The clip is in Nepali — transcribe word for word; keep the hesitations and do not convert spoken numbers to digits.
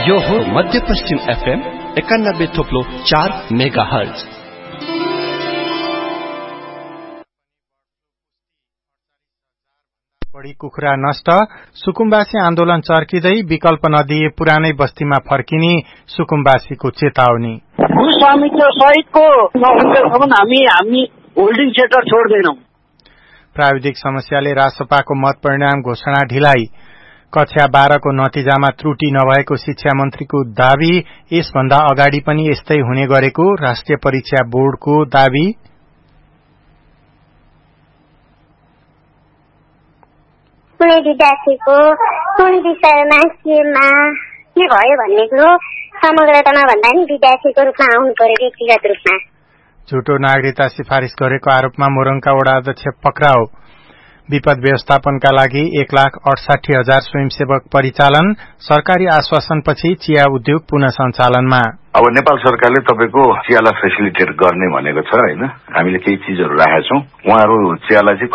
यो हो मध्यपश्चिम एफएम एकानब्बे थोप्लो चार मेगा हर्ज। बढी कुखुरा नष्ट, सुकुम्बासी आन्दोलन चर्किँदै विकल्प नदिए पुरानै बस्तीमा फर्किने सुकुम्बासीको चेतावनी। भूस्वामित्व सहितको नहुन्जेलसम्म हामी हामी होल्डिङ सेक्टर छोड्दैनौं। प्राविधिक समस्याले रासपाको मत परिणाम घोषणा ढिलाइ। कक्षा बाह्र को नतिजामा त्रुटि नभएको शिक्षा मन्त्रीको दावी। यसभन्दा अगाडि पनि यस्तै हुने गरेको राष्ट्रिय परीक्षा बोर्डको दावी। कुनै विद्यार्थीको कुन विषयमा केमा के भयो भन्ने कुरो समग्रतामा भन्दा नि विद्यार्थीको रूपमा आउनु पर्यो, व्यक्तिगत रूपमा। झुटो नागरिकता सिफारिस गरेको आरोपमा मोरङका वडा अध्यक्ष पक्राउ। विपद व्यवस्थापनका लागि एक लाख अडसाठी हजार स्वयंसेवक परिचालन। सरकारी आश्वासनपछि चिया उद्योग पुनः सञ्चालनमा। अब नेपाल सरकारले तपाईको चियालाई फेसिलिटेट गर्ने भनेको छ हैन। हामीले केही चीजहरु राखेका छौं। उहाँहरु चियालाई चाहिँ